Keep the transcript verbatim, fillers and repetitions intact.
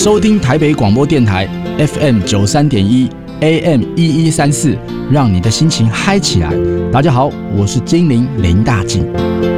收听台北广播电台 F M 九三点一 A M 一一三四，让你的心情嗨起来。大家好，我是精灵林大进。